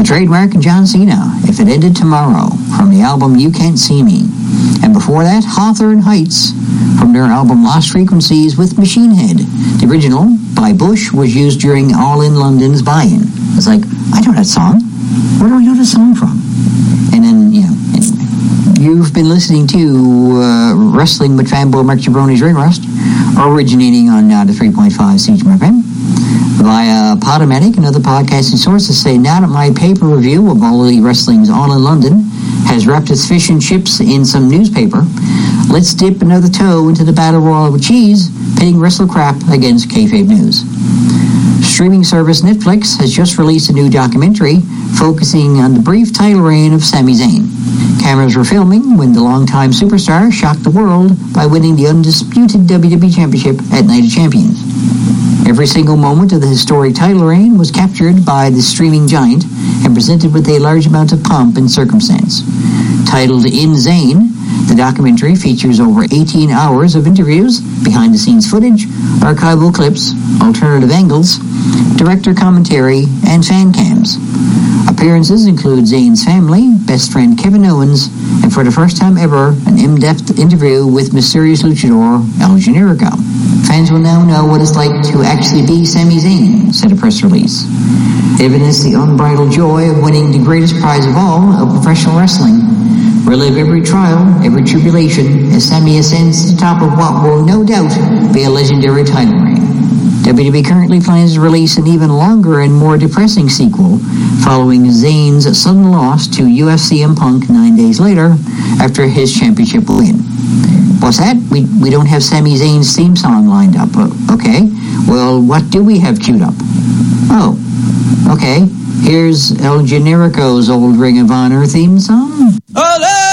trademark John Cena, If It Ended Tomorrow, from the album You Can't See Me. And before that, Hawthorne Heights, from their album Lost Frequencies with Machine Head. The original, by Bush, was used during All in London's buy-in. It's like, I know that song. Where do I know the song from? And then, anyway. You've been listening to Wrestling with Fanboy Mark Jabroni's Ring Rust, originating on the 3.5 CHM FM. Via Podomatic and other podcasting sources say now that my paper review of All Elite Wrestling's All in London has wrapped its fish and chips in some newspaper, let's dip another toe into the battle royal with cheese, pitting WrestleCrap against kayfabe news. Streaming service Netflix has just released a new documentary focusing on the brief title reign of Sami Zayn. Cameras were filming when the longtime superstar shocked the world by winning the undisputed WWE Championship at Night of Champions. Every single moment of the historic title reign was captured by the streaming giant and presented with a large amount of pomp and circumstance. Titled In Zayn, the documentary features over 18 hours of interviews, behind-the-scenes footage, archival clips, alternative angles, director commentary, and fan cams. Appearances include Zayn's family, best friend Kevin Owens, and for the first time ever, an in-depth interview with mysterious luchador El Generico. Fans will now know what it's like to actually be Sami Zayn, said a press release. Evidence the unbridled joy of winning the greatest prize of all, of professional wrestling. Relive every trial, every tribulation, as Sami ascends to the top of what will no doubt be a legendary title reign. WWE currently plans to release an even longer and more depressing sequel following Zayn's sudden loss to CM Punk 9 days later after his championship win. What's that? We don't have Sami Zayn's theme song lined up. Okay. Well, what do we have queued up? Oh, okay. Here's El Generico's old Ring of Honor theme song. Ole!